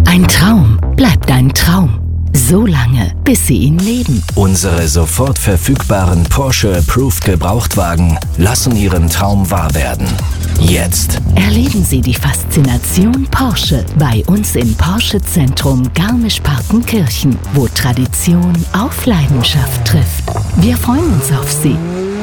Ein Traum bleibt ein Traum. So lange, bis Sie ihn leben. Unsere sofort verfügbaren Porsche Approved Gebrauchtwagen lassen Ihren Traum wahr werden. Jetzt Erleben Sie die Faszination Porsche bei uns im Porsche Zentrum Garmisch-Partenkirchen, wo Tradition auf Leidenschaft trifft. Wir freuen uns auf Sie.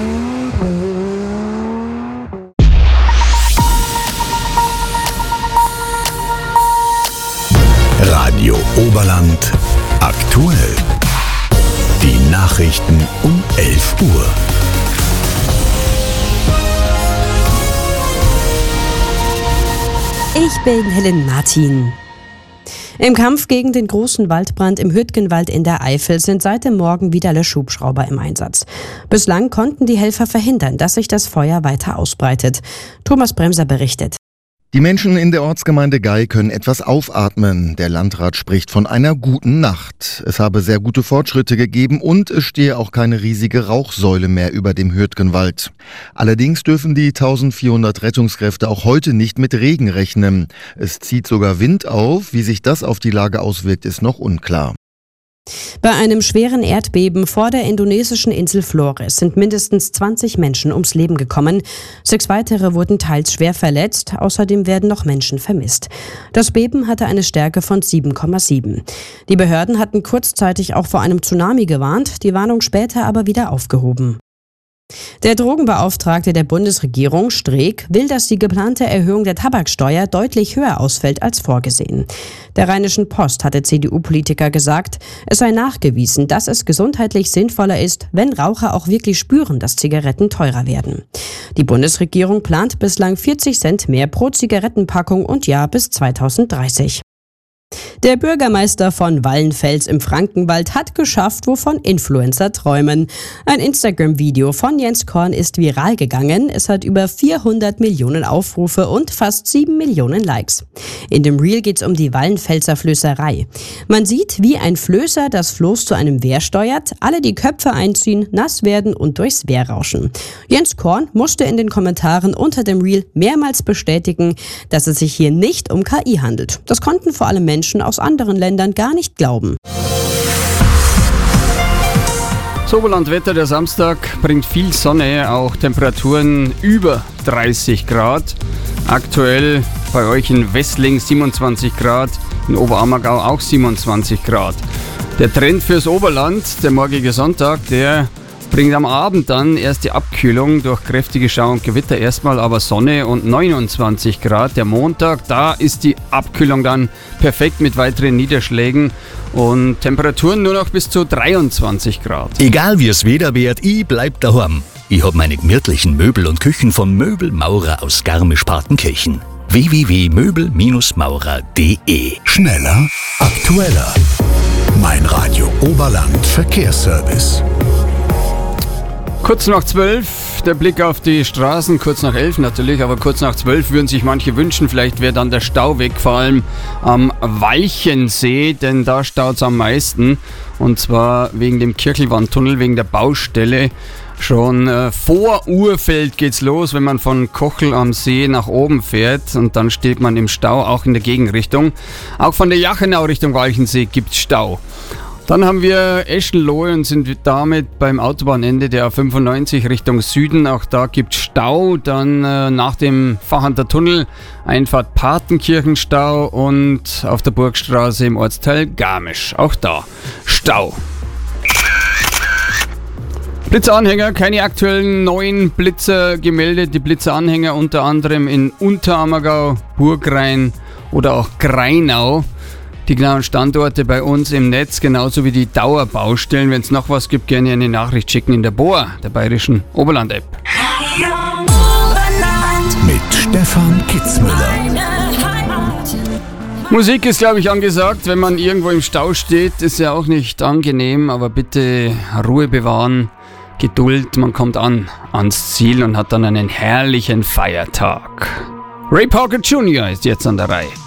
Radio Oberland aktuell. Die Nachrichten um 11 Uhr. Ich bin Helen Martin. Im Kampf gegen den großen Waldbrand im Hürtgenwald in der Eifel sind seit dem Morgen wieder Löschhubschrauber im Einsatz. Bislang konnten die Helfer verhindern, dass sich das Feuer weiter ausbreitet. Thomas Bremser berichtet. Die Menschen in der Ortsgemeinde Gei können etwas aufatmen. Der Landrat spricht von einer guten Nacht. Es habe sehr gute Fortschritte gegeben und es stehe auch keine riesige Rauchsäule mehr über dem Hürtgenwald. Allerdings dürfen die 1400 Rettungskräfte auch heute nicht mit Regen rechnen. Es zieht sogar Wind auf. Wie sich das auf die Lage auswirkt, ist noch unklar. Bei einem schweren Erdbeben vor der indonesischen Insel Flores sind mindestens 20 Menschen ums Leben gekommen. 6 weitere wurden teils schwer verletzt. Außerdem werden noch Menschen vermisst. Das Beben hatte eine Stärke von 7,7. Die Behörden hatten kurzzeitig auch vor einem Tsunami gewarnt, die Warnung später aber wieder aufgehoben. Der Drogenbeauftragte der Bundesregierung, Streeck, will, dass die geplante Erhöhung der Tabaksteuer deutlich höher ausfällt als vorgesehen. Der Rheinischen Post hatte CDU-Politiker gesagt, es sei nachgewiesen, dass es gesundheitlich sinnvoller ist, wenn Raucher auch wirklich spüren, dass Zigaretten teurer werden. Die Bundesregierung plant bislang 40 Cent mehr pro Zigarettenpackung und Jahr bis 2030. Der Bürgermeister von Wallenfels im Frankenwald hat geschafft, wovon Influencer träumen. Ein Instagram-Video von Jens Korn ist viral gegangen. Es hat über 400 Millionen Aufrufe und fast 7 Millionen Likes. In dem Reel geht es um die Wallenfelser Flößerei. Man sieht, wie ein Flößer das Floß zu einem Wehr steuert, alle die Köpfe einziehen, nass werden und durchs Wehr rauschen. Jens Korn musste in den Kommentaren unter dem Reel mehrmals bestätigen, dass es sich hier nicht um KI handelt. Das konnten vor allem Menschen aus anderen Ländern gar nicht glauben. So, Oberland-Wetter, der Samstag bringt viel Sonne, auch Temperaturen über 30 Grad. Aktuell bei euch in Wessling 27 Grad, in Oberammergau auch 27 Grad. Der Trend fürs Oberland, der morgige Sonntag, der bringt am Abend dann erst die Abkühlung durch kräftige Schauer und Gewitter. Erstmal aber Sonne und 29 Grad. Der Montag, da ist die Abkühlung dann perfekt mit weiteren Niederschlägen und Temperaturen nur noch bis zu 23 Grad. Egal wie es Wetter wird, ich bleib daheim. Ich hab meine gemütlichen Möbel und Küchen von Möbelmaurer aus Garmisch-Partenkirchen. www.möbelmaurer.de. Schneller, aktueller. Mein Radio Oberland Verkehrsservice. Kurz nach 12, der Blick auf die Straßen, kurz nach 11 natürlich, aber kurz nach 12 würden sich manche wünschen, vielleicht wäre dann der Stau weg, vor allem am Walchensee, denn da staut es am meisten und zwar wegen dem Kirchelwandtunnel, wegen der Baustelle. Schon vor Urfeld geht's los, wenn man von Kochel am See nach oben fährt und dann steht man im Stau, auch in der Gegenrichtung. Auch von der Jachenau Richtung Walchensee gibt's Stau. Dann haben wir Eschenlohe und sind damit beim Autobahnende der A95 Richtung Süden. Auch da gibt es Stau. Dann nach dem Fachander Tunnel Einfahrt Partenkirchen-Stau und auf der Burgstraße im Ortsteil Garmisch. Auch da Stau. Blitzeranhänger, keine aktuellen neuen Blitzer gemeldet. Die Blitzeranhänger unter anderem in Unterammergau, Burgrain oder auch Greinau. Die genauen Standorte bei uns im Netz, genauso wie die Dauerbaustellen. Wenn es noch was gibt, gerne eine Nachricht schicken in der BOA, der bayerischen Oberland-App. Mit Stefan Kitzmüller. Musik ist, glaube ich, angesagt, wenn man irgendwo im Stau steht. Ist ja auch nicht angenehm, aber bitte Ruhe bewahren, Geduld. Man kommt ans Ziel und hat dann einen herrlichen Feiertag. Ray Parker Jr. ist jetzt an der Reihe.